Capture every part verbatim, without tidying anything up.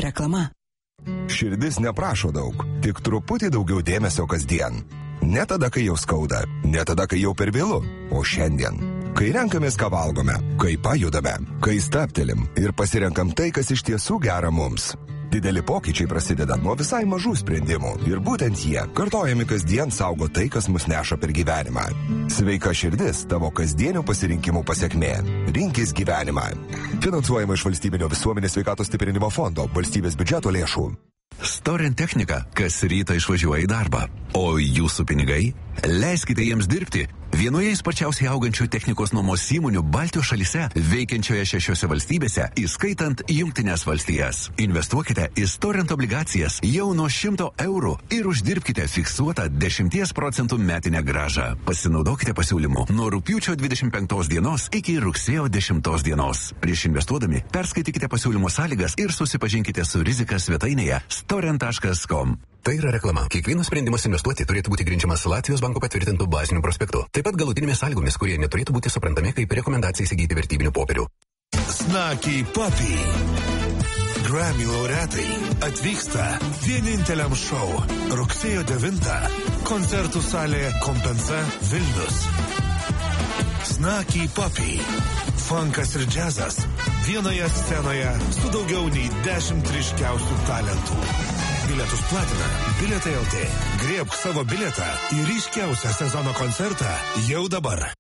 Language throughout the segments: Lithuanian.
reklama. Širdis neprašo daug, tik truputį daugiau dėmesio kasdien. Ne tada, kai jau skauda, ne tada, kai jau per vėlu, o šiandien. Kai renkamės, ką valgome, kai pajudame, kai stabtelim ir pasirenkam tai, kas iš tiesų gera mums. Dideli pokyčiai prasideda nuo visai mažų sprendimų ir būtent jie, kartojami kasdien, saugo tai, kas mus neša per gyvenimą. Sveika širdis tavo kasdienių pasirinkimų pasekmė. Rinkis gyvenimą. Finansuojama iš Valstybinio visuomenės sveikatos stiprinimo fondo, valstybės biudžeto lėšų. Storint technika, kas rytą išvažiuoja į darbą. O jūsų pinigai? Leiskite jiems dirbti. Vienoje sparčiausiai augančių technikos nuomos įmonių Baltijos šalyse, veikiančioje šešiose valstybėse, įskaitant Jungtines valstijas. Investuokite į Storint obligacijas jau nuo šimto eurų ir uždirbkite fiksuotą dešimties procentų metinę grąžą. Pasinaudokite pasiūlymu nuo rugpjūčio dvidešimt penktos dienos iki rugsėjo dešimtos dienos. Prieš investuodami, perskaitykite pasiūlymo sąlygas ir susipažinkite su rizika svetainėje storint taškas com. Tai yra reklama. Kiekvienas sprendimas investuoti turėtų būti grindžiamas Latvijos banko patvirtintų bazinių prospektų. Taip pat galutinėmis sąlygomis, kurie neturėtų būti suprantami kaip rekomendacija įsigyti vertybinių popierių. Snaky Puppy. Grammy laureatai atvyksta vieninteliam šou rugsėjo devintą. Koncertų salė Kompensa Vilnius. Snaky Puppy. Funkas ir džiazas vienoje scenoje su daugiau nei dešimt ryškiausių talentų. Bilietus platina Bilietai L T. Griebk savo bilietą į ryškiausią sezono koncertą jau dabar.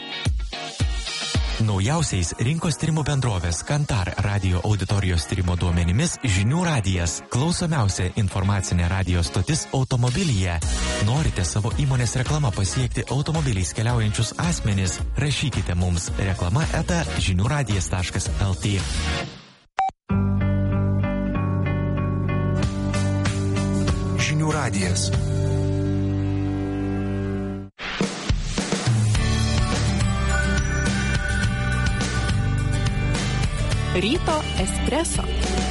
Naujausiais rinkos tyrimų bendrovės Kantar radio auditorijos tyrimo duomenimis Žinių radijas – klausomiausia informacinė radio stotis automobilyje. Norite savo įmonės reklama pasiekti automobiliais keliaujančius asmenis? Rašykite mums reklama eta žinių radijas taškas el tė. Žinių radijas. Ryto espreso.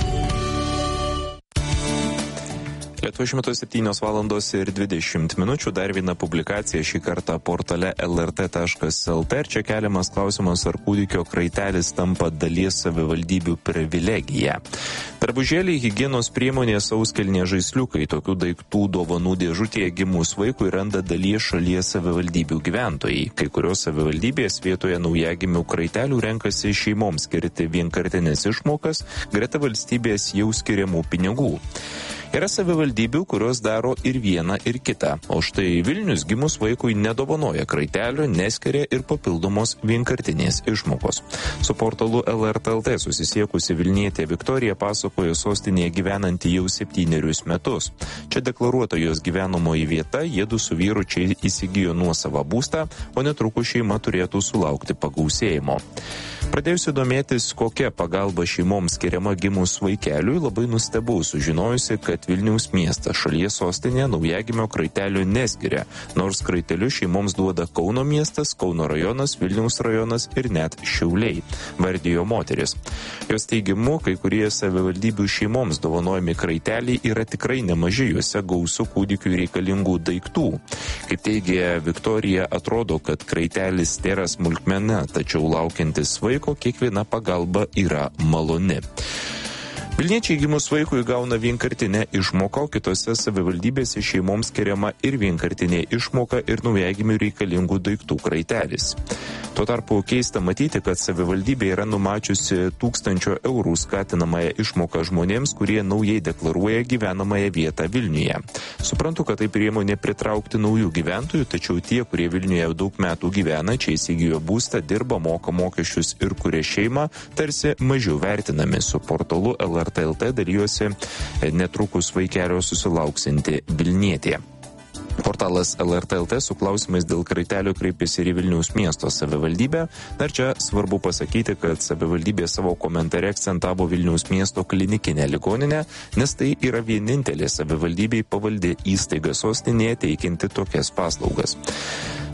Lietuvos šimtas septynios valandos ir dvidešimt minučių. Dar viena publikacija šį kartą portale el er tė taškas el tė. Ir čia keliamas klausimas, ar kūdikio kraitelis tampa dalies savivaldybių privilegija. Drabužėliai, higienos priemonės, sauskelnė, žaisliukai, tokių daiktų dovanų dėžutėje gimus vaikui randa dalies šalies savivaldybių gyventojai. Kai kurios savivaldybės vietoje naujagimių kraitelių renkasi šeimoms skirti vienkartinės išmokas, greta valstybės jau skiriamų pinigų. Yra savivaldybių, kurios daro ir vieną, ir kitą. O štai Vilnius gimus vaikui nedovanoja kraitelio, neskiria ir papildomos vienkartinės išmokos. Su portalu el er tė el tė susisiekusi Vilnietė Viktorija pasakojo sostinėje gyvenanti jau septynerius metus. Čia deklaruota jos gyvenamoji vieta, jiedu su vyru čia įsigijo nuosavą būstą, o netrukus šeima turėtų sulaukti pagausėjimo. Pradėjusi domėtis, kokia pagalba šeimoms skiriama gimus vaikeliui, labai nustebau sužinojusi, kad Vilniaus miestas šalies sostinė naujagimio kraitelio neskiria, nors kraitelius šeimoms duoda Kauno miestas, Kauno rajonas, Vilniaus rajonas ir net Šiauliai, vardijo moteris. Jos teigimu, kai kurie savivaldybių šeimoms dovanojami kraiteliai yra tikrai nemaži, juose gausu kūdikiui reikalingų daiktų. Kaip teigia Viktorija, atrodo, kad kraitelis tėra smulkmena, tačiau laukiantis vaiko kiekviena pagalba yra maloni. Vilniečiai gimus vaikui gauna vienkartinę išmoką, o kitose savivaldybėse šeimoms skiriama ir vienkartinė išmoka ir naujagimių reikalingų daiktų kraitelis. Tuo tarpu keista matyti, kad savivaldybė yra numačiusi tūkstančio eurų skatinamąją išmoką žmonėms, kurie naujai deklaruoja gyvenamąją vietą Vilniuje. Suprantu, kad tai priemonė pritraukti naujų gyventojų, tačiau tie, kurie Vilniuje daug metų gyvena, čia įsigijo būstą, dirba, moka mokesčius ir kuria šeimą, tarsi mažiau vertinami. Su portalu el er tė el tė dalyjosi netrukus vaikelio susilauksinti Vilnietė. Portalas el er tė el tė su klausimais dėl kraitelio kreipėsi ir į Vilniaus miesto savivaldybę. Dar čia svarbu pasakyti, kad savivaldybė savo komentare akcentavo Vilniaus miesto klinikinę ligoninę, nes tai yra vienintelė savivaldybei pavaldi įstaiga sostinėje teikianti tokias paslaugas.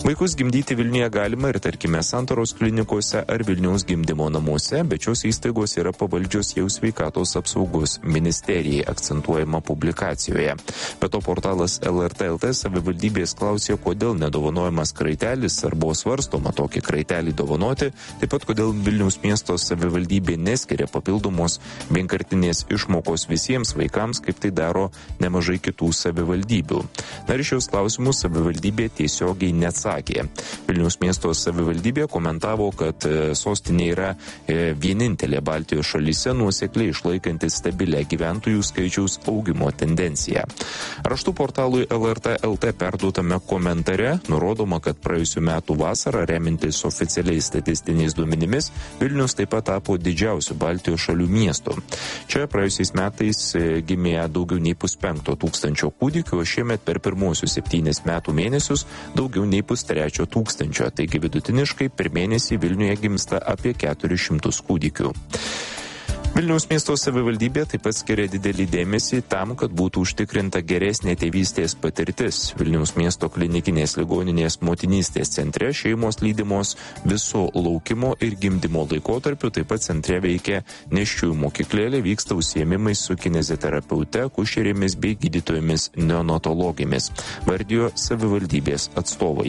Vaikus gimdyti Vilniuje galima ir tarkime Santaros klinikose ar Vilniaus gimdymo namuose, bet šios įstaigos yra pavaldžios jau sveikatos apsaugos ministerijai, akcentuojama publikacijoje. Be to portalas L R T L T savivaldybės klausė, kodėl nedovanojamas kraitelis ar buvo svarstoma tokį kraitelį dovanoti, taip pat kodėl Vilniaus miesto savivaldybė neskiria papildomos vienkartinės išmokos visiems vaikams, kaip tai daro nemažai kitų savivaldybių. Na ir šios klausimus savivaldybė tiesiogiai neatsakė. Vilniaus miesto savivaldybė komentavo, kad sostinė yra vienintelė Baltijos šalyse nuosekliai išlaikanti stabilę gyventojų skaičiaus augimo tendenciją. Raštų portalui L R T L T perduotame komentare nurodoma, kad praėjusių metų vasarą, remintis oficialiais statistiniais duomenimis, Vilnius taip pat tapo didžiausiu Baltijos šalių miestu. Čia praėjusiais metais gimė daugiau nei puspenkto tūkstančio kūdikių, o šiemet per pirmuosius septynis metų mėnesius daugiau nei pustrečio tūkstančio, taigi vidutiniškai per mėnesį Vilniuje gimsta apie keturis šimtus kūdikių. Vilniaus miesto savivaldybė taip pat skiria didelį dėmesį tam, kad būtų užtikrinta geresnė tėvystės patirtis. Vilniaus miesto klinikinės ligoninės motinystės centre šeimos lydimos viso laukimo ir gimdymo laikotarpiu, taip pat centre veikia nėščiųjų mokyklėlė, vyksta užsiėmimai su kineziterapeute, akušerėmis bei gydytojomis neonatologėmis, vardijo savivaldybės atstovai.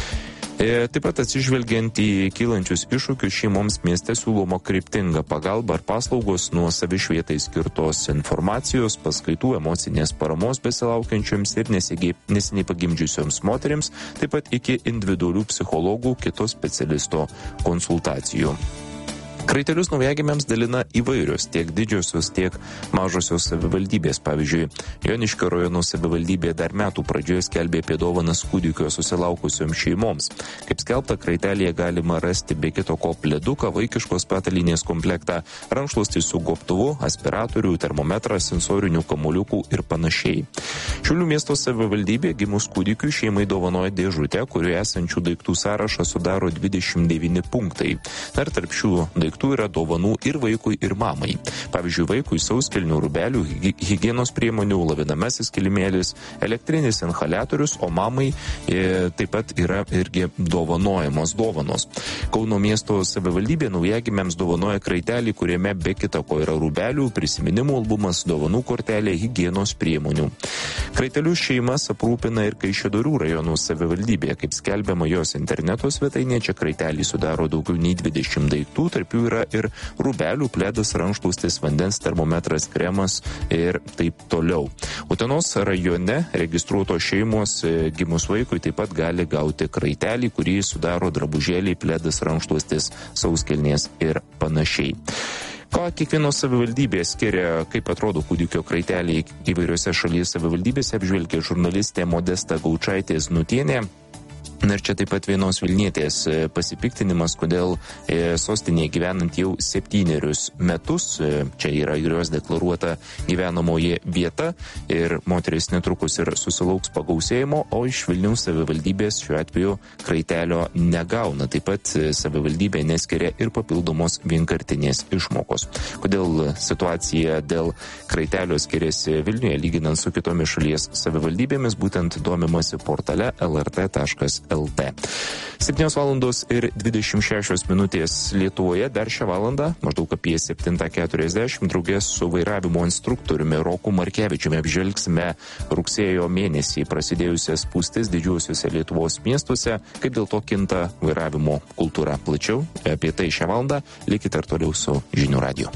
Taip pat atsižvelgiant į kylančius iššūkius šeimoms mieste siūloma kryptinga pagalba ar paslaugos nuo savišvietai skirtos informacijos, paskaitų, emocinės paramos besilaukiančiams ir neseniai pagimdžiusioms moterims, taip pat iki individualių psichologų, kito specialisto konsultacijų. Kraitelius naujagimiams dalina įvairios, tiek didžiosios, tiek mažosios savivaldybės. Pavyzdžiui, Joniškio rajono savivaldybė dar metų pradžioje skelbė apie dovanas kūdikio susilaukusioms šeimoms. Kaip skelbta, kraitelėje galima rasti be kito ko pleduką, vaikiškos patalynės komplektą, rankšluostį su gobtuvu, aspiratorių, termometrą, sensorinių kamuoliukų ir panašiai. Šiaulių miesto savivaldybė gimus kūdikiui šeimai dovanoja dėžutę, kurioje esančių daiktų sąrašą sudaro dvidešimt devyni punktai. Dar tarp šių daiktų yra dovanų ir vaikui, ir mamai. Pavyzdžiui, vaikui sauskelnių, rūbelių, higienos priemonių, lavinamasis kilimėlis, elektrinis inhaliatorius, o mamai e, taip pat yra irgi dovanojamos dovanos. Kauno miesto savivaldybė naujagimiams dovanoja kraitelį, kuriame be kita ko yra rūbelių, prisiminimų albumas, dovanų kortelė, higienos priemonių. Kraitelių šeimas aprūpina ir Kaišiadorių rajonų savivaldybė. Kaip skelbiama jos interneto svetainėje, čia kraitelį sudaro daugiau nei dvidešimt daiktų, tarp jų yra ir rūbelių, pledas, rankšluostis, vandens termometras, kremas ir taip toliau. Utenos rajone registruotos šeimos gimus vaikui taip pat gali gauti kraitelį, kurį sudaro drabužėliai, pledas, rankšluostis, sauskelnės ir panašiai. Ką kiekvienos savivaldybės skiria, kaip atrodo kūdikio kraiteliai įvairiose šalies savivaldybėse, apžvelgia žurnalistė Modesta Gaučaitė Znutienė. Na ir čia taip pat vienos Vilnietės pasipiktinimas, kodėl e, sostinėje gyvenant jau septynerius metus, e, čia yra ir jos deklaruota gyvenamoji vieta ir moteris netrukus ir susilauks pagausėjimo, o iš Vilniaus savivaldybės šiuo atveju kraitelio negauna. Taip pat e, savivaldybė neskiria ir papildomos vienkartinės išmokos. Kodėl situacija dėl kraitelio skiriasi Vilniuje lyginant su kitomis šalies savivaldybėmis, būtent domimasi portale L R T taškas L T. septynios valandos ir dvidešimt šešios minutės Lietuvoje. Dar šią valandą, maždaug apie septynios keturiasdešimt, draugės su vairavimo instruktoriumi Roku Markevičiumi apžvelgsime rugsėjo mėnesį prasidėjusias spūstis didžiuosiuose Lietuvos miestuose, kaip dėl to kinta vairavimo kultūra. Plačiau apie tai šią valandą, likite ir toliau su Žinių radiju.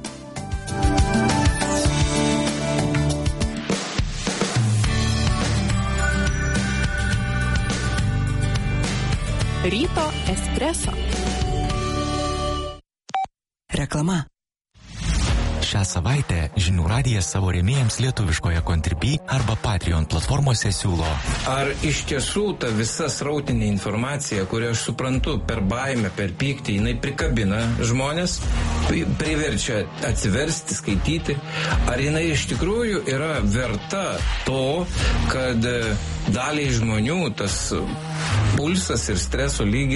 Ryto espreso. Reklama. Šią savaitę Žinių radijas savo rėmėjams lietuviškoje Contribui arba Patreon platformose siūlo. Ar iš tiesų ta visa srautinė informacija, kurią aš suprantu per baimę, per pyktį, jinai prikabina žmonės, priverčia atsiversti, skaityti, ar jinai iš tikrųjų yra verta to, kad daliai žmonių tas pulsas ir streso lygis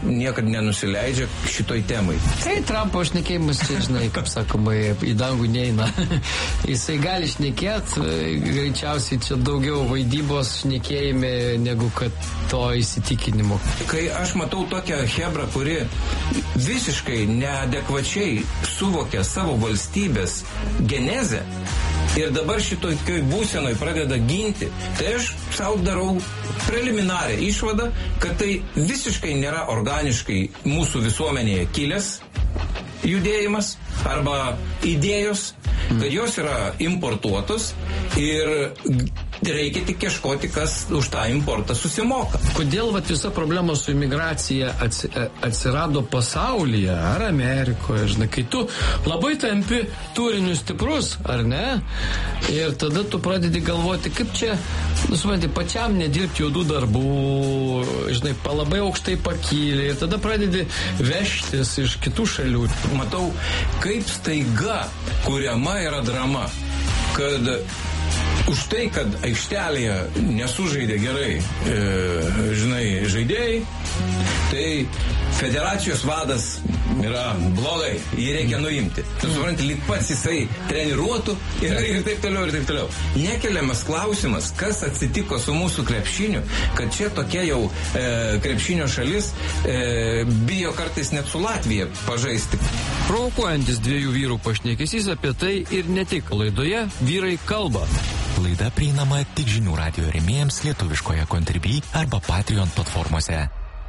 niekad nenusileidžia šitoj temai. Tai Trumpo šnekėjimas čia, žinai, kaip sakoma, į dangų neina. Jisai gali šnekėti, greičiausiai čia daugiau vaidybos šnekėjime negu kad to įsitikinimo. Kai aš matau tokią hebrą, kuri visiškai neadekvačiai suvokia savo valstybės genezę ir dabar šitoj būsenoj pradeda ginti, tai aš sau darau preliminarią išvadą, kad tai visiškai nėra organiškai mūsų visuomenėje kilęs judėjimas arba idėjos, kad jos yra importuotos ir reikia tik ieškoti, kas už tą importą susimoka. Kodėl vat, visa problema su imigracija atsi, atsirado pasaulyje ar Amerikoje, žinai, kai tu labai tampi turiniu stiprus, ar ne? Ir tada tu pradedi galvoti, kaip čia, nu, supranti, pačiam nedirbti juodų darbų, žinai, labai aukštai pakylė ir tada pradedi vežtis iš kitų šalių. Matau, kaip staiga kuriama yra drama, kad už tai, kad aikštelėje nesužaidė gerai, e, žinai, žaidėjai, tai federacijos vadas yra blogai, jį reikia nuimti. Tu supranti, lyg pats jisai treniruotų ir, ir taip toliau, ir taip toliau. Nekeliamas klausimas, kas atsitiko su mūsų krepšiniu, kad čia tokia jau e, krepšinio šalis e, bijo kartais net su Latvija pažaisti. Provokuojantis dviejų vyrų pašnekesys apie tai ir ne tik laidoje Vyrai kalba. Laida prieinama tik žinių radijo rėmėjams lietuviškoje Contribui arba Patreon platformose.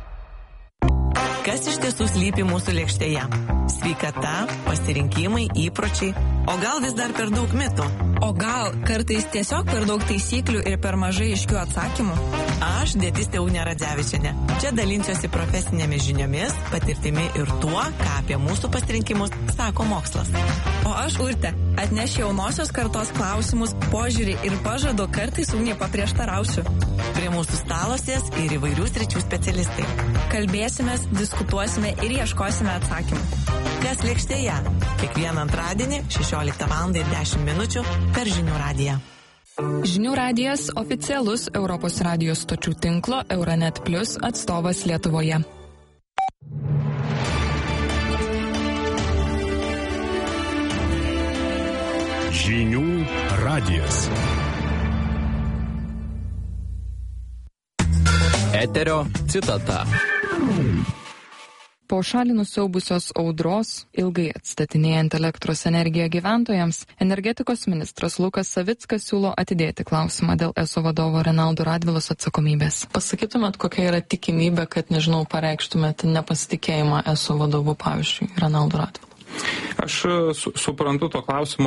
Kas iš tiesų slypi mūsų lėkštėje? Sveikata, pasirinkimai, įpročiai, o gal vis dar per daug mitų? O gal kartais tiesiog per daug taisyklių ir per mažai aiškių atsakymų? Aš, dietistė Ugnė Radzevičienė. Čia dalinsiuosi profesinėmis žiniomis, patirtimi ir tuo, ką apie mūsų pasirinkimus sako mokslas. O aš, Urtė, atnešiu jaunosios kartos klausimus, požiūrį ir pažadu kartais Ugnė paprieštarausiu. Prie mūsų stalo sės ir įvairių sričių specialistai. Kalbėsimės, diskutuosime ir ieškosime atsakymų. Kas lėkštėje? Kiekvieną antradienį šešioliktą valandą ir dešimt minučių per Žinių radiją. Žinių radijas oficialus Europos radijos stočių tinklo Euronet Plus atstovas Lietuvoje. Žinių radijas. Eterio citata. Po šalį nusiaubusios audros, ilgai atstatinėjant elektros energiją gyventojams, energetikos ministras Lukas Savickas siūlo atidėti klausimą dėl E S O vadovo Renaldo Radvilos atsakomybės. Pasakytumėt, kokia yra tikimybė, kad, nežinau, pareikštumėt nepasitikėjimą E S O vadovu, pavyzdžiui, Renaldo Radvilo? Aš su, suprantu to klausimo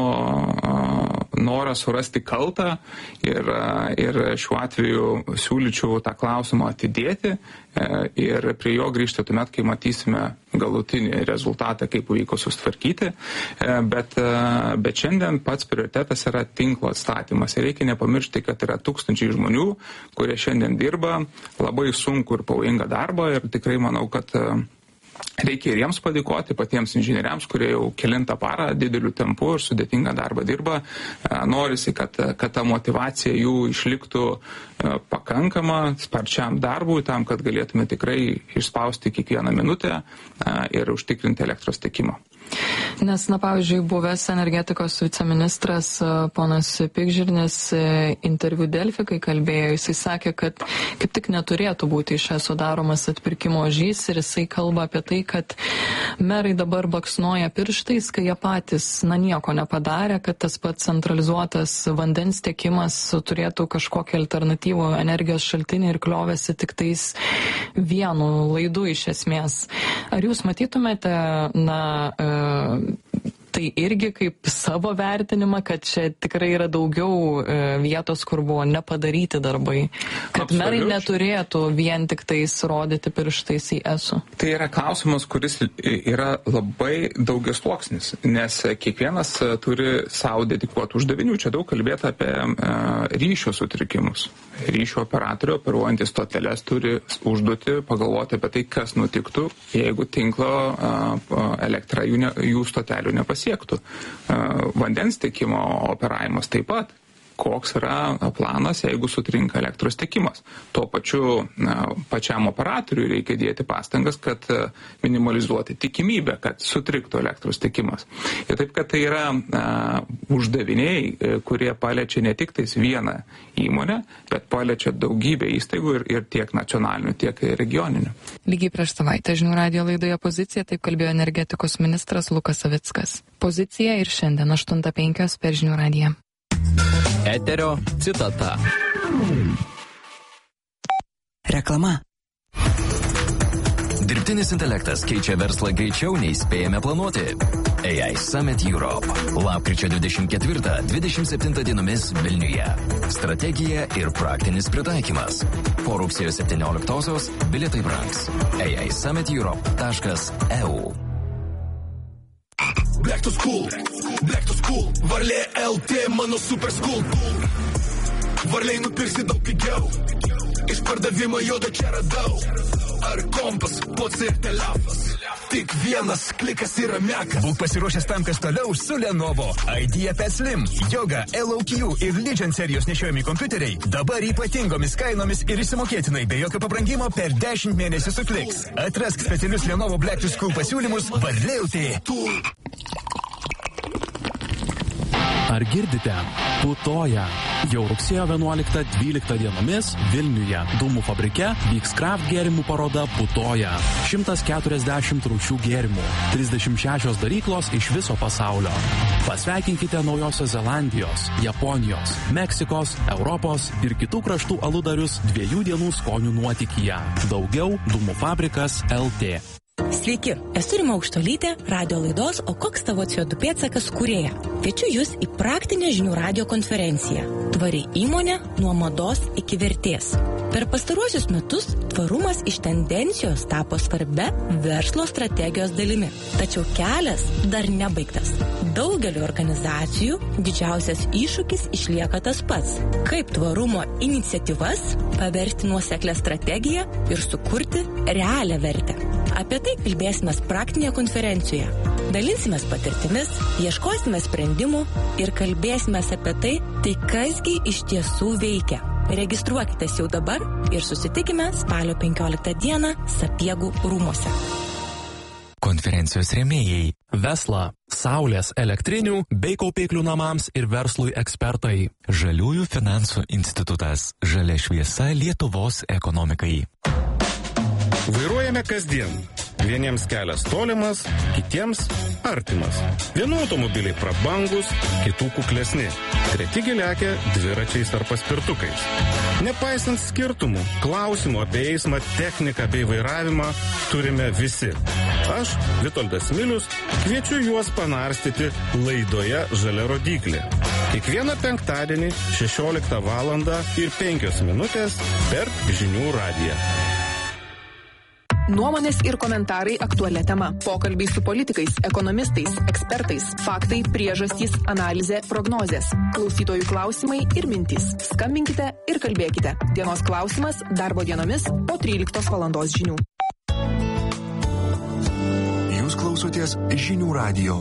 norą surasti kaltą ir, ir šiuo atveju siūlyčiau tą klausimą atidėti ir prie jo grįžti tuomet, kai matysime galutinį rezultatą, kaip pavyko sustvarkyti. Bet, bet šiandien pats prioritetas yra tinklo atstatymas. Ir reikia nepamiršti, kad yra tūkstančiai žmonių, kurie šiandien dirba labai sunku ir pavojingą darbą ir tikrai manau, kad reikia ir jiems padėkoti, patiems inžinieriams, kurie jau kelintą parą dideliu tempu ir sudėtingą darbą dirba. Norisi, kad, kad ta motyvacija jų išliktų pakankama sparčiam darbui, tam, kad galėtume tikrai išspausti kiekvieną minutę ir užtikrinti elektros tiekimą. Nes, na, pavyzdžiui, buvęs energetikos viceministras ponas Pikžirnis interviu Delfi, kai kalbėjo, jisai sakė, kad kaip tik neturėtų būti iš E S O daromas atpirkimo ožys ir jisai kalba apie tai, kad merai dabar baksnoja pirštais, kai jie patys, na, nieko nepadarė, kad tas pats centralizuotas vandens tiekimas turėtų kažkokią alternatyvų energijos šaltinį ir kliovėsi tik tais vienu laidu iš esmės. Ar jūs matytumėte, na, tai irgi kaip savo vertinimą, kad čia tikrai yra daugiau e, vietos, kur buvo nepadaryti darbai, kad Absoliučiai. Merai neturėtų vien tik tais rodyti pirštais į E S O? Tai yra klausimas, kuris yra labai daugiasluoksnis, nes kiekvienas turi savo dedikuotų uždavinių. Čia daug kalbėta apie e, ryšio sutrikimus. Ryšio operatorių operuojantis stoteles turi užduoti pagalvoti apie tai, kas nutiktų, jeigu tinklo e, elektra jų, ne, jų stotelių nepasiektų. Vandens tiekimo operavimas taip pat. koks yra planas, jeigu sutrinka elektros tiekimas. Tuo pačiu na, pačiam operatoriui reikia dėti pastangas, kad minimalizuoti tikimybę, kad sutriktų elektros tiekimas. Ir taip, kad tai yra na, uždaviniai, kurie paliečia ne tik tais vieną įmonę, bet paliečia daugybę įstaigų ir, ir tiek nacionalinių, tiek regioninių. Lygiai prieš savaitę Žinių radijo laidoje Pozicija taip kalbėjo energetikos ministras Lukas Savickas. Pozicija ir šiandien aštuntą penkios per Žinių radiją. Eterio citata. Reklama. Dirbtinis intelektas keičia verslą greičiau nei spėjame planuoti. A I Summit Europe. Lapkričio dvidešimt ketvirtą dvidešimt septintą dienomis Vilniuje. Strategija ir praktinis pritaikymas. Po rugsėjo septynioliktosios bilietai brangs. A I Summit Europe taškas E U. Black to school, black to school, Varlė L T, mano super school. Varliai nupirksi daug pigiau, iš pardavimo jodo čia radau. Ar kompas, pots ir telefas, tik vienas klikas yra mekas. Būk pasiruošęs tam, kas toliau su Lenovo. IdeaPad Slim, Yoga, L O Q ir Legion serijos nešiojami kompiuteriai dabar ypatingomis kainomis ir išsimokėtinai be jokio pabrangimo per dešimt mėnesių su Kliks. Atrask specialius Lenovo Black to School pasiūlymus Varlė L T. Ar girdite? Putoja. Jau rugsėjo vienuoliktą dvyliktą dienomis Vilniuje Dūmų fabrike vyks kraft gėrimų paroda Putoja. šimtas keturiasdešimt rūšių gėrimų, trisdešimt šešios daryklos iš viso pasaulio. Pasveikinkite Naujosios Zelandijos, Japonijos, Meksikos, Europos ir kitų kraštų aludarius dviejų dienų skonių nuotykyje. Daugiau Dūmų fabrikas L T. Sveiki, esu Rima Aukštuolytė, radio laidos O koks tavo C O du pėdsakas kūrėja. Kviečiu jūs į praktinę Žinių radijo konferenciją. Tvari įmonė nuo mados iki vertės. Per pastaruosius metus tvarumas iš tendencijos tapo svarbia verslo strategijos dalimi. Tačiau kelias dar nebaigtas. Daugeliu organizacijų didžiausias iššūkis išlieka tas pats. Kaip tvarumo iniciatyvas paversti nuoseklę strategiją ir sukurti realią vertę. Apie tai kalbėsime praktinėje konferencijoje. Dalinsimės patirtimis, ieškosime sprendimų ir kalbėsime apie tai, tai kasgi iš tiesų veikia. Registruokitės jau dabar ir susitikime spalio penkioliktą dieną Sapiegų rūmuose. Konferencijos rėmėjai – Vesla, Saulės elektrinių bei kaupiklių namams ir verslui ekspertai. Žaliųjų finansų institutas. Žalia šviesa Lietuvos ekonomikai. Vairuojame kasdien. Vieniems kelias tolimas, kitiems artimas. Vienų automobiliai prabangus, kitų kuklesni. Treti lekia dviračiais ar paspirtukais. Nepaisant skirtumų, klausimų apie eismą, techniką bei vairavimą turime visi. Aš, Vitoldas Milius, kviečiu juos panarstyti laidoje Žalia rodyklė. Kiekvieną penktadienį šešioliktą valandą ir penkios minutės per Žinių radiją. Nuomonės ir komentarai aktualia tema. Pokalbiai su politikais, ekonomistais, ekspertais, faktai, priežastys, analizė, prognozės. Klausytojų klausimai ir mintys. Skambinkite ir kalbėkite. Dienos klausimas darbo dienomis po tryliktos valandos žinių. Jūs klausotės Žinių radijo.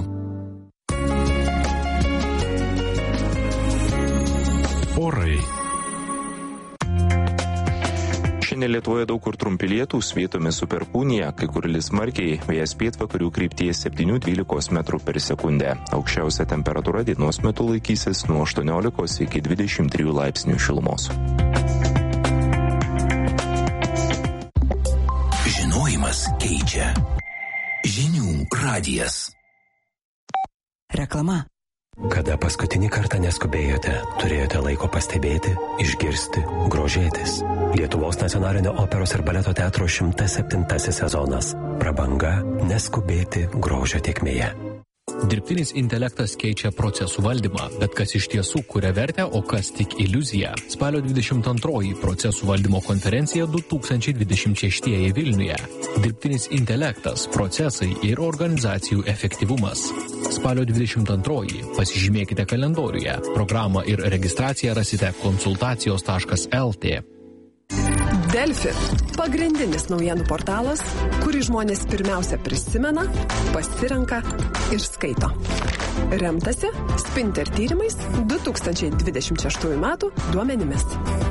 Orai. Šiandien Lietuvoje daug kur trumpi lietūs, vietomis su perkūnija, kai kur lis smarkiai, vėjas pietvakarių krypties septynių dvylikos metrų per sekundę. Aukščiausia temperatūra dienos metu laikysis nuo aštuoniolikos iki dvidešimt trijų laipsnių šilumos. Žinojimas keičia. Žinių radijas. Reklama. Kada paskutinį kartą neskubėjote, turėjote laiko pastebėti, išgirsti, grožėtis. Lietuvos nacionalinio operos ir baleto teatro šimtas septintasis sezonas. Prabanga neskubėti grožio tėkmėje. Dirbtinis intelektas keičia procesų valdymą, bet kas iš tiesų kuria vertę, o kas tik iliuzija. Spalio dvidešimt antroji procesų valdymo konferencija du tūkstančiai dvidešimt šeštieji Vilniuje. Dirbtinis intelektas, procesai ir organizacijų efektyvumas. Spalio dvidešimt antroji pasižymėkite kalendoriuje. Programą ir registraciją rasite konsultacijos taškas L T. Delfi – pagrindinis naujienų portalas, kurį žmonės pirmiausia prisimena, pasirenka ir skaito. Remtasi Spinter tyrimais du tūkstančiai dvidešimt šeštųjų metų duomenimis.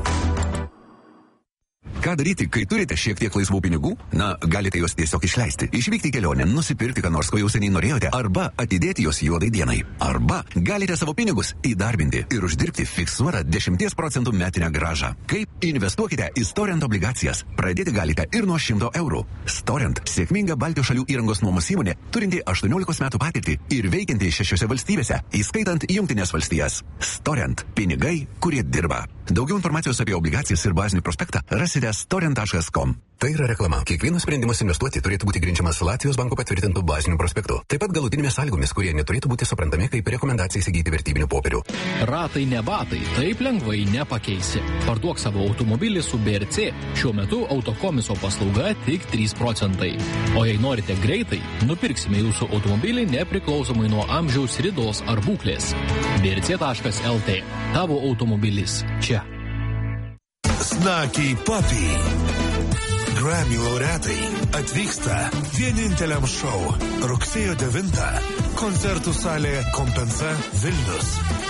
Ką daryti, kai turite šiek tiek laisvų pinigų? Na, galite juos tiesiog išleisti. Išvykti į kelionę, nusipirkti, ką nors, ko jau seniai norėjote, arba atidėti juos juodai dienai. Arba galite savo pinigus įdarbinti ir uždirbti fiksuotą dešimties procentų metinę grąžą. Kaip? Investuokite į Storent obligacijas. Pradėti galite ir nuo šimto eurų. Storent – sėkminga Baltijos šalių įrangos nuomos įmonė, turinti aštuoniolikos metų patirtį ir veikianti šešiose valstybėse, įskaitant Jungtinės valstijas. Storent – pinigai, kurie dirba. Daugiau informacijos apie obligacijas ir bazinį prospektą rasite storent taškas com. Tai yra reklama. Kiekvienas sprendimas investuoti turėtų būti grindžiamas Latvijos banko patvirtintų bazinių prospektų. Taip pat galutinėmis sąlygomis, kurie neturėtų būti suprantami kaip rekomendacija įsigyti vertybinių popierių. Ratai ne batai, taip lengvai nepakeisi. Parduok savo automobilį su B R C. Šiuo metu autokomiso paslauga tik trys procentai. O jei norite greitai, nupirksime jūsų automobilį nepriklausomai nuo amžiaus, ridos ar būklės. B R C taškas L T. Tavo automobilis čia. Snakiai papiai. Grammy laureatai atvyksta vieninteliam šou rugsėjo devintą. Koncertų salė Kompensa Vilnius.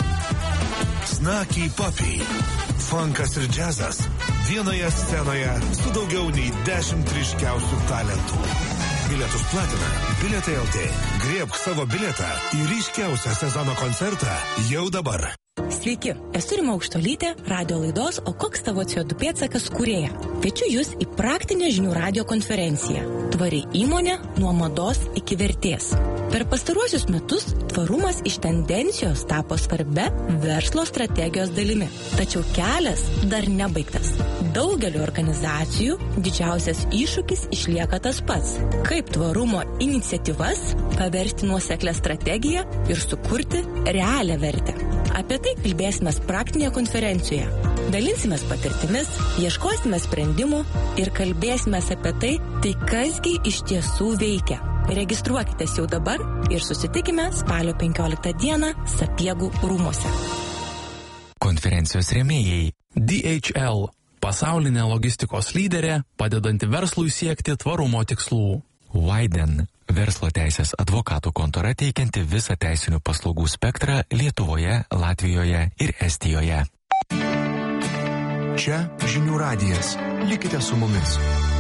Snakiai papiai. Funkas ir džiazas vienoje scenoje su daugiau nei dešimt ryškiausių talentų. Bilietus platina Bilietai L T. Griebk savo bilietą į ryškiausią sezono koncertą jau dabar. Sveiki, esu Rima Aukštolytė, radio laidos O koks tavo C O du pėdsakas kūrėja. Kviečiu jūs į praktinę žinių radio konferenciją. Tvari įmonė nuo mados iki vertės. Per pastaruosius metus tvarumas iš tendencijos tapo svarbia verslo strategijos dalimi. Tačiau kelias dar nebaigtas. Daugeliu organizacijų didžiausias iššūkis išlieka tas pats. Kaip tvarumo iniciatyvas paversti nuoseklę strategiją ir sukurti realią vertę. Apie tai kalbėsime praktinėje konferencijoje. Dalinsimės patirtimis, ieškosime sprendimų ir kalbėsime apie tai, tai kasgi iš tiesų veikia. Registruokitės jau dabar ir susitikime spalio penkioliktą dieną Sapiegų rūmuose. Konferencijos rėmėjai D H L – pasaulinė logistikos lyderė, padedanti verslui siekti tvarumo tikslų. Widen – verslo teisės advokatų kontora teikianti visą teisinių paslaugų spektrą Lietuvoje, Latvijoje ir Estijoje. Čia Žinių radijas. Likite su mumis.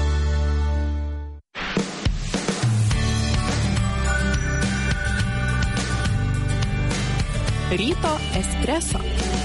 Ryto espreso.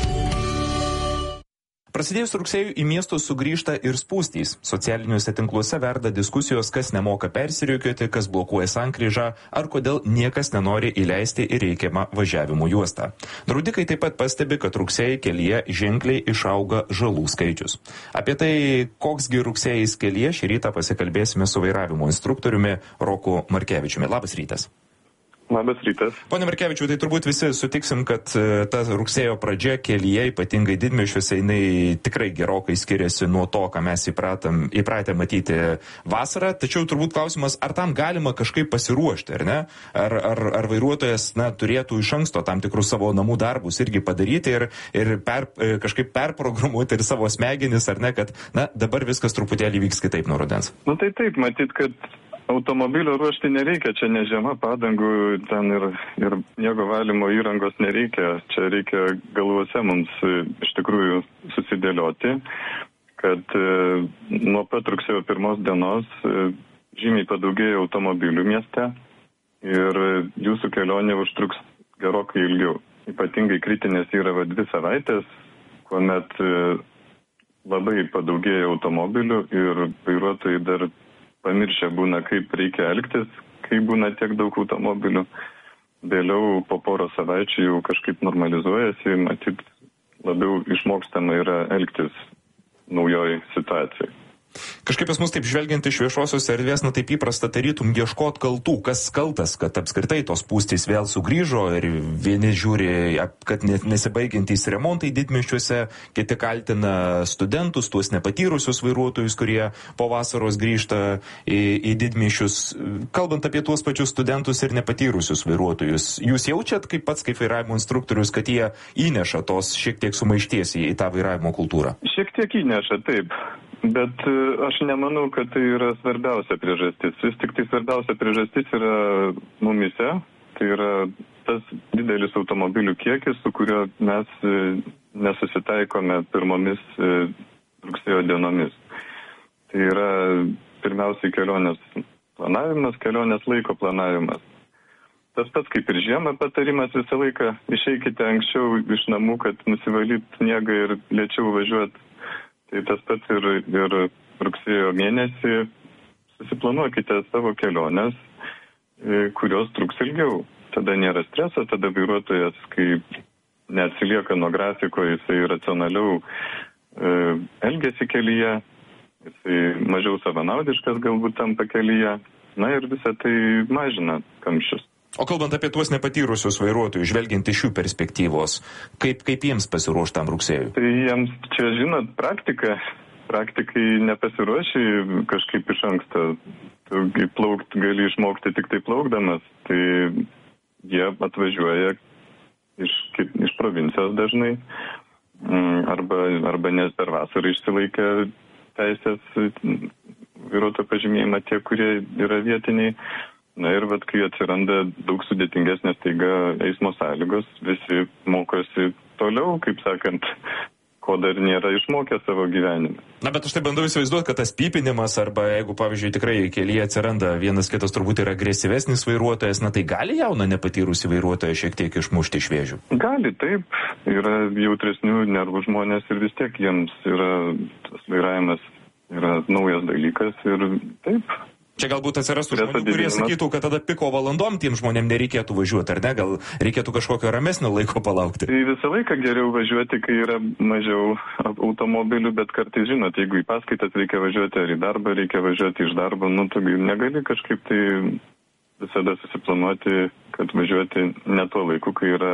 Prasidėjus rugsėjui į miestus sugrįžta ir spūstys. Socialiniuose tinkluose verda diskusijos, kas nemoka persirikiuoti, kas blokuoja sankryžą, ar kodėl niekas nenori įleisti į reikiamą važiavimo juostą. Draudikai taip pat pastebi, kad rugsėjai kelyje ženkliai išauga žalų skaičius. Apie tai, koksgi rugsėjais kelyje, šį rytą pasikalbėsime su vairavimo instruktoriumi Roku Markevičiumi. Labas rytas. Labas rytas. Pone Markevičiau, tai turbūt visi sutiksim, kad ta rugsėjo pradžia kelyje, ypatingai didmiesčiuose, jinai tikrai gerokai skiriasi nuo to, ką mes įpratam, įpratę matyti vasarą. Tačiau turbūt klausimas, ar tam galima kažkaip pasiruošti, ar ne? Ar, ar, ar vairuotojas na, turėtų iš anksto tam tikrus savo namų darbus irgi padaryti ir, ir per, kažkaip perprogramuoti ir savo smegenis, ar ne, kad na, dabar viskas truputėlį vyks kitaip nuo rudens. Nu tai taip, matyt, kad automobilio ruošti nereikia, čia ne žiema, padangų, ten ir, ir sniego valymo įrangos nereikia, čia reikia galvose mums iš tikrųjų susidėlioti, kad e, nuo pat rugsėjo pirmos dienos e, žymiai padaugėjo automobilių mieste ir jūsų kelionė užtruks gerokai ilgiau. Ypatingai kritinės yra va, dvi savaitės, kuomet e, labai padaugėjo automobilių ir vairuotojai dar pamiršę būna, kaip reikia elgtis, kai būna tiek daug automobilių. Vėliau po poro savaičių jau kažkaip normalizuojasi, matyt, labiau išmokstama yra elgtis naujoj situacijai. Kažkaip pas mus taip žvelgiant iš viešosios erdvės, na taip įprasta tarytum ieškot kaltų, kas kaltas, kad apskritai tos spūstys vėl sugrįžo ir vieni žiūri, kad nesibaigiantys remontai didmiesčiuose, kiti kaltina studentus, tuos nepatyrusius vairuotojus, kurie po vasaros grįžta į, į didmiesčius. Kalbant apie tuos pačius studentus ir nepatyrusius vairuotojus, jūs jaučiat kaip pats kaip vairavimo instruktorius, kad jie įneša tos šiek tiek sumaišties į, į tą vairavimo kultūrą? Šiek tiek įneša, taip. Bet aš nemanau, kad tai yra svarbiausia priežastis. Vis tik tai svarbiausia priežastis yra mumise. Tai yra tas didelis automobilių kiekis, su kuriuo mes nesusitaikome pirmomis rugsėjo dienomis. Tai yra pirmiausiai kelionės planavimas, kelionės laiko planavimas. Tas pats kaip ir žiemą patarimas visą laiką išeikite anksčiau iš namų, kad nusivalyt sniegą ir lėčiau važiuot. Tai tas pats ir, ir rugsėjo mėnesį susiplanuokite savo keliones, kurios truks ilgiau. Tada nėra streso, tada vairuotojas, kai neatsilieka nuo grafiko, jisai racionaliau e, elgesi kelyje, jisai mažiau savanaudiškas galbūt tampa kelyje, na ir visą tai mažina kamščius. O kalbant apie tuos nepatyrusius vairuotojus, žvelgiant iš jų perspektyvos, kaip, kaip jiems pasiruošti tam rugsėjui? Tai jiems čia, žinot, praktika, praktikai nepasiruoši kažkaip iš anksto. Tu plaukt gali išmokti tik tai plaukdamas, tai jie atvažiuoja iš, iš provincijos dažnai, arba, arba nes per vasarą išsilaikę teisės vairuotojo pažymėjimą tie, kurie yra vietiniai. Na ir vat, kai atsiranda daug sudėtingesnės taiga eismo sąlygos, visi mokosi toliau, kaip sakant, ko dar nėra išmokę savo gyvenime. Na, bet aš tai bandau įsivaizduoti, kad tas pypinimas arba jeigu, pavyzdžiui, tikrai kelyje atsiranda vienas kitas turbūt yra agresyvesnis vairuotojas, na tai gali jauną nepatyrusi vairuotoją šiek tiek išmušti iš vėžių? Gali, taip. Yra jautresnių nervų žmonės ir vis tiek jiems yra, tas vairavimas yra naujas dalykas ir taip. Čia galbūt atsirastų žmonių, kurie sakytų, kad tada piko valandom tiem žmonėm nereikėtų važiuoti, ar ne? Gal reikėtų kažkokio ramesnio laiko palaukti? Tai visą laiką geriau važiuoti, kai yra mažiau automobilių, bet kartais, žinot, jeigu į paskaitas reikia važiuoti ar į darbą reikia važiuoti iš darbo, nu, tu negali kažkaip tai visada susiplanuoti, kad važiuoti ne tuo laiku, kai yra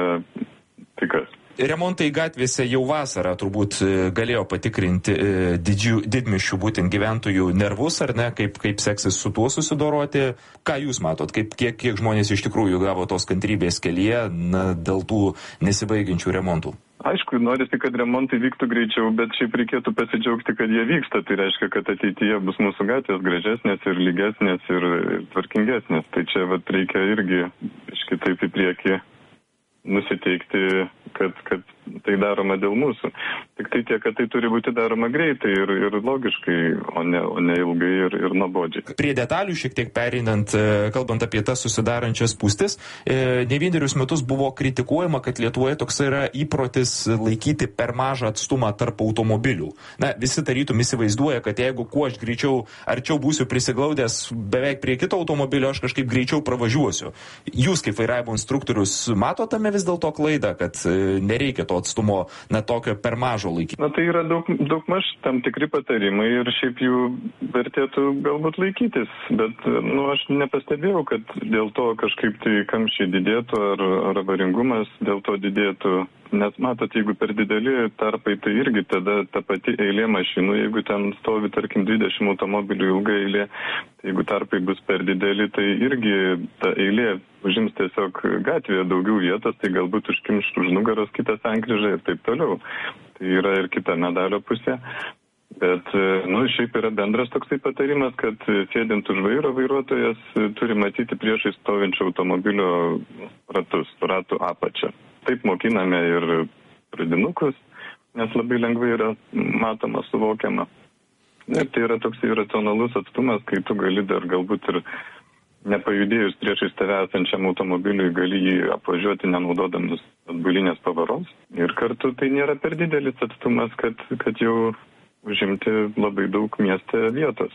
pikas. Remontai gatvėse jau vasarą turbūt galėjo patikrinti didžių, didmiščių būtent gyventojų nervus, ar ne, kaip, kaip seksis su tuo susidoroti. Ką jūs matot, kaip, kiek, kiek žmonės iš tikrųjų gavo tos kantrybės kelyje na, dėl tų nesibaigiančių remontų? Aišku, norisi, kad remontai vyktų greičiau, bet šiaip reikėtų pasidžiaugti, kad jie vyksta. Tai reiškia, kad ateityje bus mūsų gatvės gražesnės ir lygesnės ir, ir tvarkingesnės. Tai čia vat, reikia irgi iškitaip į priekį nusiteikti, kad, kad tai daroma dėl mūsų. Tik tai tiek, kad tai turi būti daroma greitai ir, ir logiškai, o ne, o ne ilgai ir, ir nuobodžiai. Prie detalių šiek tiek pereinant, kalbant apie tas susidarančias spūstis, ne vienerius metus buvo kritikuojama, kad Lietuvoje toks yra įprotis laikyti per mažą atstumą tarp automobilių. Na, visi tarytum įsivaizduoja, kad jeigu kuo aš greičiau, arčiau būsiu prisiglaudęs beveik prie kito automobilio, aš kažkaip greičiau pravažiuosiu. Jūs kaip vairavimo instruktorius mato tame vis dėlto klaidą, kad nereikia to atstumo, na, tokio per mažo laikyti? Na, tai yra daug, daug maž tam tikri patarimai ir šiaip jų vertėtų galbūt laikytis, bet, nu, aš nepastebėjau, kad dėl to kažkaip tai kamščiai didėtų ar, ar avaringumas dėl to didėtų. Nes matot, jeigu per dideli tarpai, tai irgi tada ta pati eilė mašinų, jeigu ten stovi, tarkim, dvidešimt automobilių ilga eilė, tai jeigu tarpai bus per dideli, tai irgi ta eilė užims tiesiog gatvėje daugiau vietos, tai galbūt užkimš už nugaros kitą sankryžą ir taip toliau. Tai yra ir kita medalio pusė. Bet, nu, šiaip yra bendras toksai patarimas, kad sėdint už vairo vairuotojas turi matyti priešai stovinčio automobilio ratus, ratų apačią. Taip mokiname ir pradinukus, nes labai lengvai yra matoma, suvokiama. Ir tai yra toksai racionalus atstumas, kai tu gali dar galbūt ir nepajudėjus priešais tave esančiam automobiliui, gali jį apvažiuoti nenaudodamas atbulinės pavaros. Ir kartu tai nėra per didelis atstumas, kad, kad jau užimti labai daug mieste vietos.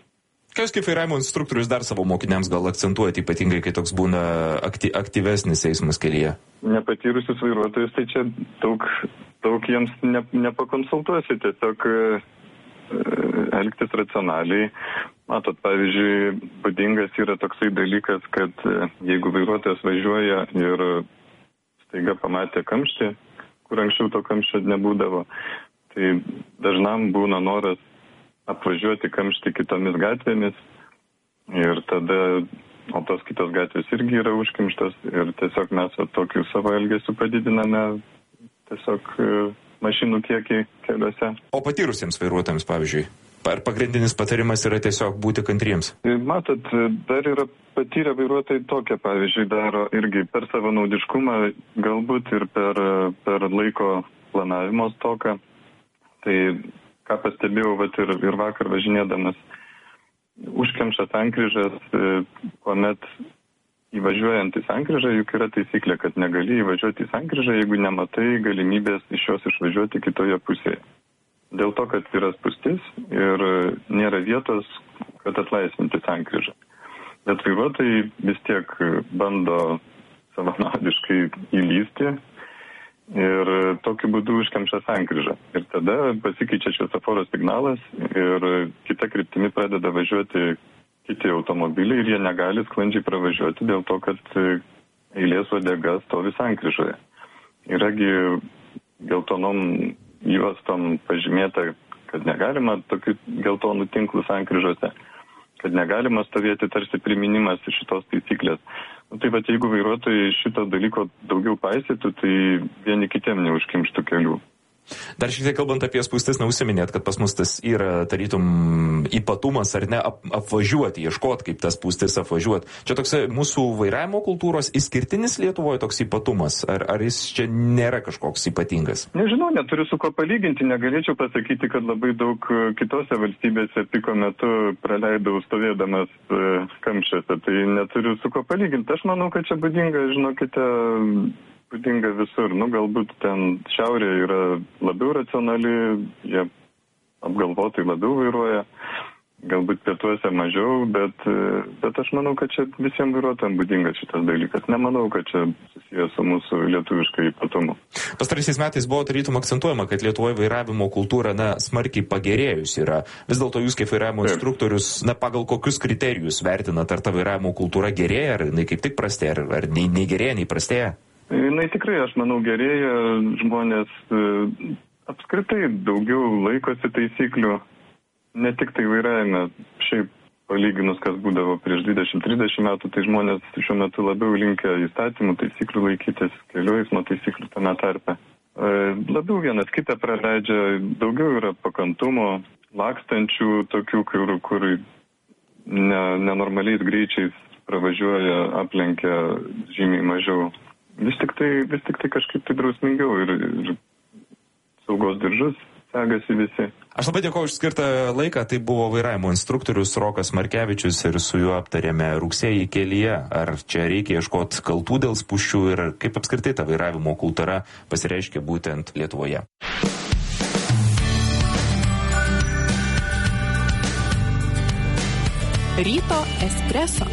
Ką jūs kaip vairavimo instruktorius dar savo mokiniams gal akcentuojate, ypatingai, kai toks būna akty, aktyvesnis eismas kelyje? Nepatyrusius vairuotojus, tai čia daug, daug jiems ne, nepakonsultuosi, tiesiog e, elgtis racionaliai. Matot, pavyzdžiui, būdingas yra toksai dalykas, kad jeigu vairuotojas važiuoja ir staiga pamatė kamštį, kur anksčiau to kamščio nebūdavo, tai dažnam būna noras apvažiuoti kamštį kitomis gatvėmis ir tada, o tos kitos gatvės irgi yra užkimštos ir tiesiog mes va, tokiu savo elgesiu padidiname tiesiog mašinų kiekį keliuose. O patyrusiems vairuotojams, pavyzdžiui, Ar pagrindinis patarimas yra tiesiog būti kantriems? Matot, dar yra patyrę vairuotojai tokia, pavyzdžiui, daro irgi per savanaudiškumą, galbūt ir per, per laiko planavimo stoką. Tai ką pastebėjau, vat, ir, ir vakar važinėdamas, užkemša sankryžas, kuomet įvažiuojant į sankryžą, juk yra taisyklė, kad negali įvažiuoti į sankryžą, jeigu nematai galimybės iš jos išvažiuoti kitoje pusėje. Dėl to, kad yra spūstis ir nėra vietos, kad atlaisvinti sankryžą. Bet vairuotojai vis tiek bando savanaudiškai įlysti ir tokiu būdu užkemša sankryžą. Ir tada pasikeičia šviesoforo signalas ir kita kryptimi pradeda važiuoti kiti automobiliai ir jie negali sklandžiai pravažiuoti dėl to, kad eilės uodega stovi sankryžoje. Yragi geltonom juostom pažymėta, kad negalima tokių geltonų tinklų sankryžose, kad negalima stovėti tarsi priminimas iš šitos taisyklės. Nu, tai vat, jeigu vairuotojai šito dalyko daugiau paisytų, tai vieni kitiem neužkimštų kelių. Dar šiek tiek kalbant apie spūstis, neužsiminėt, kad pas mus tas yra tarytum ypatumas ar ne ap, apvažiuoti, ieškoti, kaip tas spūstis apvažiuoti. Čia toks mūsų vairavimo kultūros išskirtinis Lietuvoje toks ypatumas, ar, ar jis čia nėra kažkoks ypatingas? Nežinau, neturiu su ko palyginti, negalėčiau pasakyti, kad labai daug kitose valstybėse piko metu praleidau stovėdamas kamščiuose, tai neturiu su ko palyginti. Aš manau, kad čia būdinga, žinokite, būdinga visur. Nu, galbūt ten šiaurė yra labiau racionali, jie apgalvotai labiau vairuoja, galbūt pietuose mažiau, bet, bet aš manau, kad čia visiems vairuotojams būdingas šitas dalykas. Nemanau, kad čia susijęs su mūsų lietuviškai ypatumu. Pastaraisiais metais buvo tarytum akcentuojama, kad Lietuvoje vairavimo kultūra na, smarkiai pagerėjus yra. Vis dėlto jūs kaip vairavimo instruktorius, na, pagal kokius kriterijus vertinat, ar ta vairavimo kultūra gerėja, ar jinai kaip tik prastėja, ar, ar nei, nei gerėja, nei prastėja? Na, tikrai, aš manau, gerėja, žmonės apskritai daugiau laikosi taisyklių, ne tik tai vairavime. Šiaip palyginus, kas būdavo prieš dvidešimt trisdešimt metų, tai žmonės šiuo metu labiau linkę įstatymų taisyklių laikytis, kelių eismo taisyklių tame tarpe. Labiau vienas kitą praleidžia, daugiau yra pakantumo, lakstančių tokių, kur, kur ne, nenormaliais greičiais pravažiuoja, aplenkia žymiai mažiau. Vis tik tai, vis tik tai kažkaip tai drausmingiau ir, ir saugos diržus segasi visi. Aš labai dėkoju už skirtą laiką, tai buvo vairavimo instruktorius Rokas Markevičius ir su juo aptarėme rugsėjį kelyje, ar čia reikia ieškoti kaltų dėl spūsčių ir kaip apskritai ta vairavimo kultūra pasireiškia būtent Lietuvoje. Ryto espreso.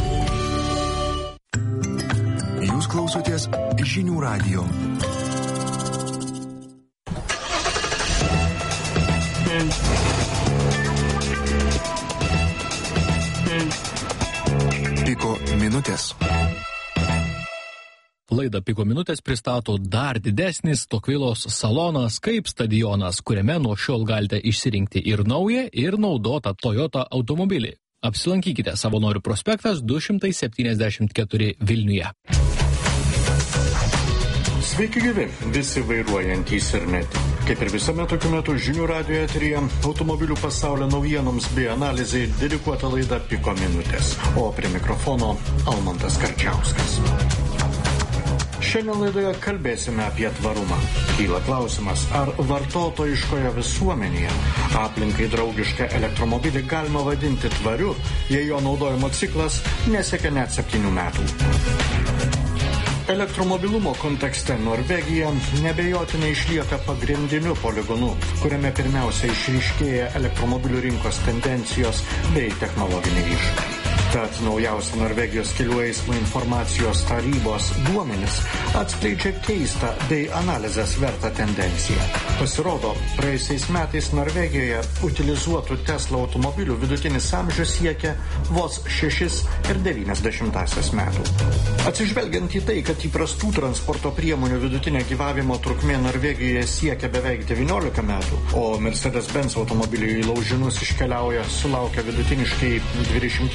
Jūs klausotės Žinių radijo. Piko minutės. Laidą Piko minutės pristato dar didesnis Tokvilos salonas kaip stadionas, kuriame nuo šiol galite išsirinkti ir naują, ir naudotą Toyota automobilį. Apsilankykite Savanorių prospektas du šimtai septyniasdešimt keturi Vilniuje. Sveiki gyvi, visi vairuojantys ir ne tik. Kaip ir visame tokiu metu Žinių radijo eteryje, automobilių pasaulio naujienoms bei analizai dedikuota laida Piko minutės, o prie mikrofono Almantas Karčiauskas. Šiandien laidoje kalbėsime apie tvarumą. Kyla klausimas, ar vartotojiškoje visuomenėje aplinkai draugišką elektromobilį galima vadinti tvariu, jei jo naudojimo ciklas nesiekia net septynių metų. Elektromobilumo kontekste Norvegija nebejotinai išlieka pagrindiniu poligonu, kuriame pirmiausia išryškėja elektromobilių rinkos tendencijos bei technologiniai iššūkiai. Tad naujausia Norvegijos kelių eismo informacijos tarybos duomenys atskleidžia keistą bei analizės vertą tendenciją. Pasirodo, praėjusiais metais Norvegijoje utilizuotų Tesla automobilių vidutinis amžius siekia vos šešis ir devynias dešimtąsias metų. Atsižvelgiant į tai, kad įprastų transporto priemonių vidutinė gyvavimo trukmė Norvegijoje siekia beveik devyniolika metų, o Mercedes-Benz automobiliai į laužinus iškeliauja sulaukia vidutiniškai dvidešimt su puse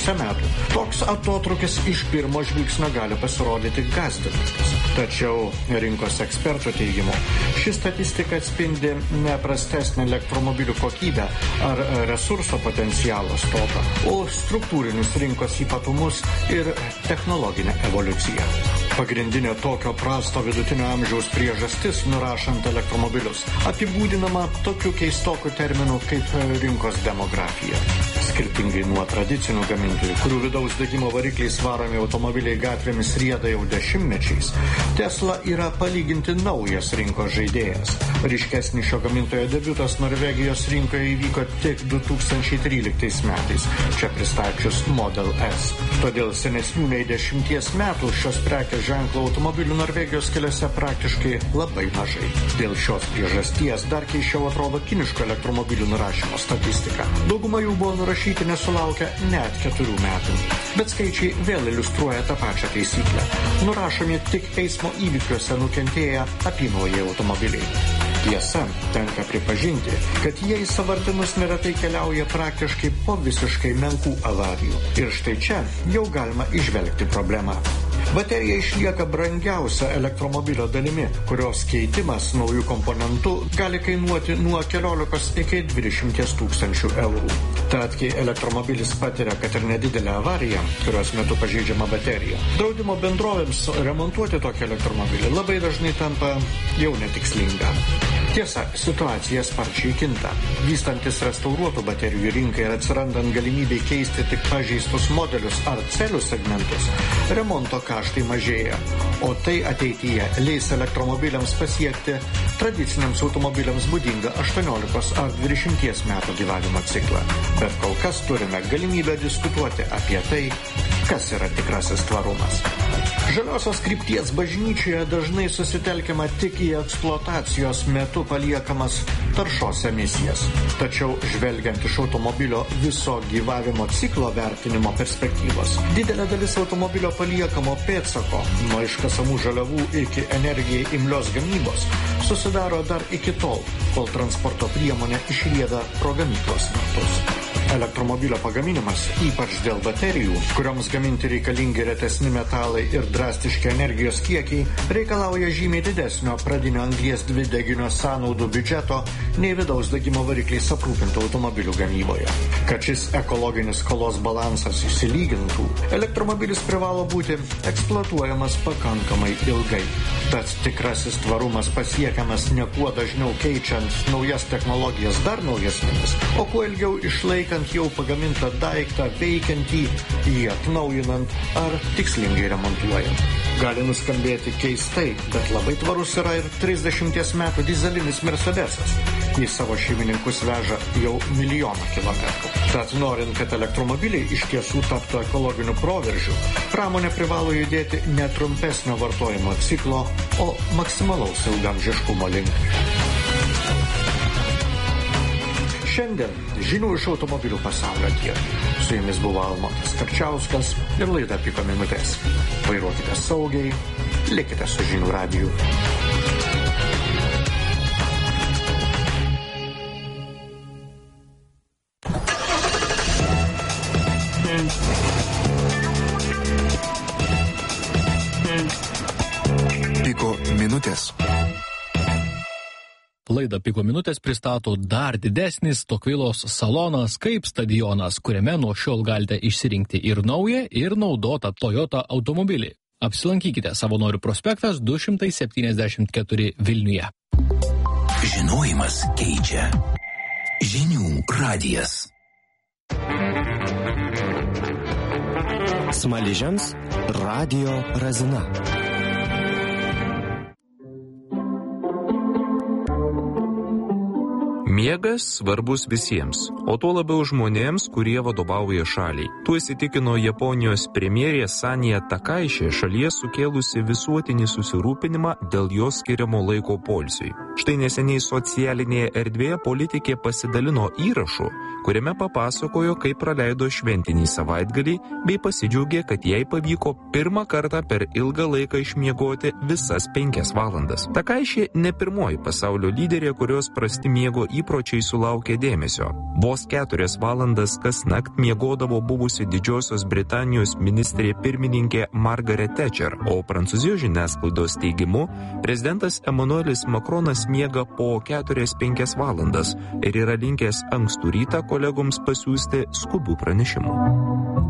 pusę metų. Toks atotrukis iš pirmo žvilgsnio gali pasirodyti gąsdinantis. Tačiau rinkos ekspertų teigimu, ši statistika atspindi ne prastesnę elektromobilių kokybę ar resurso potencialo stoką, o struktūrinius rinkos ypatumus ir technologinę evoliuciją. Pagrindinė tokio prasto vidutinio amžiaus priežastis nurašant elektromobilius apibūdinama tokiu keistoku terminu kaip rinkos demografija. Skirtingai nuo tradicinių gamintojų, kurių vidaus degimo varikliais varomi automobiliai gatvėmis rieda jau dešimtmečiais, Tesla yra palyginti naujas rinkos žaidėjas. Ryškesnis šio gamintojo debiutas Norvegijos rinkoje įvyko tik du tūkstančiai tryliktais metais, čia pristačius Model S. Todėl senesnių nei dešimties metų šios prekės ženklo automobilių Norvegijos keliuose praktiškai labai mažai. Dėl šios priežasties dar keisčiau atrodo kiniško elektromobilių nurašymo statistika. Dauguma jų buvo nurašyti nesulaukę net keturių metų. Bet skaičiai vėl iliustruoja tą pačią taisyklę. Nurašomi tik eismo įvykiuose nukentėję apynaujai automobiliai. Tiesa, tenka pripažinti, kad jie į sąvartynus neretai keliauja praktiškai po visiškai menkų avarijų. Ir štai čia jau galima įžvelgti problemą. Baterija išlieka brangiausia elektromobilio dalimi, kurios keitimas naujų komponentų gali kainuoti nuo keliolikos iki dvidešimties tūkstančių eurų. Tad, kai elektromobilis patiria, kad ir nedidelę avariją, kurios metu pažeidžiama baterija, draudimo bendrovėms remontuoti tokį elektromobilį labai dažnai tampa jau netikslinga. Tiesa, situacija sparčiai kinta. Vystantis restauruotų baterijų rinkai ir atsirandant galimybei keisti tik pažeistus modelius ar celių segmentus, remonto kaštai mažėja, o tai ateityje leis elektromobiliams pasiekti tradiciniams automobiliams būdingą aštuoniolikos ar dvidešimties metų gyvavimo ciklą. Bet kol kas turime galimybę diskutuoti apie tai, kas yra tikrasis tvarumas. Žaliosios krypties bažnyčioje dažnai susitelkiama tik į eksploatacijos metu paliekamas taršos emisijas. Tačiau žvelgiant iš automobilio viso gyvavimo ciklo vertinimo perspektyvos, didelė dalis automobilio paliekamo pėdsako nuo iškasamų žaliavų iki energijai imlios gamybos susidaro dar iki tol, kol transporto priemonė išrieda pro gamyklos vartus. Elektromobilio pagaminimas, ypač dėl baterijų, kurioms gaminti reikalingi retesni metalai ir drastiški energijos kiekiai, reikalauja žymiai didesnio pradinio anglies dvideginio sąnaudų biudžeto nei vidaus degimo varikliais aprūpintų automobilių gamyboje. Kad šis ekologinis skolos balansas išsilygintų, elektromobilis privalo būti eksploatuojamas pakankamai ilgai. Tad tikrasis tvarumas pasiekiamas ne kuo dažniau keičiant naujas technologijas dar naujesnėmis, o kuo ilgiau išlaikant jau pagamintą daiktą veikiantį, jį atnaujinant ar tikslingai remontuojant. Gali nuskambėti keistai, bet labai tvarus yra ir trisdešimties metų dizelinis Mercedesas. Jis savo šeimininkus veža jau milijoną kilometrų. Tad norint, kad elektromobiliai iš tiesų taptų ekologiniu proveržiu, pramonė privalo judėti ne trumpesnio vartojimo ciklo, o maksimalaus ilgamžiškumo link. Šiandien žinių iš automobilių pasaulio tiek. Su jumis buvo Almantas Karčiauskas ir laida Piko minutės. Vairuokite saugiai, likite su Žinių radiju. Piko minutės. Laidą Piko minutės pristato dar didesnis Tokvilos salonas kaip stadionas, kuriame nuo šiol galite išsirinkti ir naują, ir naudotą Toyota automobilį. Apsilankykite Savanorių prospektas du šimtai septyniasdešimt keturi Vilniuje. Žinojimas keičia. Žinių radijas. Smaližiams radio Razina. Miegas svarbus visiems, o tuo labiau žmonėms, kurie vadovauja šaliai. Tuo įsitikino Japonijos premjerė Sanya Takaišė, šalyje sukėlusi visuotinį susirūpinimą dėl jos skiriamo laiko poilsiui. Štai neseniai socialinėje erdvėje politikė pasidalino įrašu, kuriame papasakojo, kaip praleido šventinį savaitgalį, bei pasidžiaugė, kad jai pavyko pirmą kartą per ilgą laiką išmiegoti visas penkias valandas. Takaiši ne pirmoji pasaulio lyderė, kurios prasti miego įpročiai sulaukė dėmesio. Vos keturias valandas kasnakt miegodavo buvusi Didžiosios Britanijos ministrė pirmininkė Margaret Thatcher, o Prancūzijos žiniasklaidos teigimu, prezidentas Emmanuelis Macronas miega po keturias penkias valandas ir yra linkęs ankstų rytą kolegoms pasiųsti skubių pranešimų.